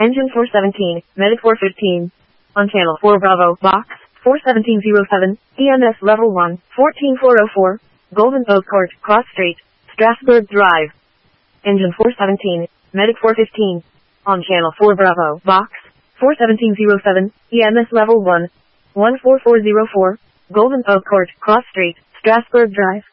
Engine 417, Medic 415. On channel 4 Bravo, box 41707, EMS level 1, 14404, Golden Oak Court, Cross Street, Strasburg Drive. Engine 417, Medic 415. On channel 4 Bravo, box 41707, EMS level 1, 14404, Golden Oak Court, Cross Street, Strasburg Drive.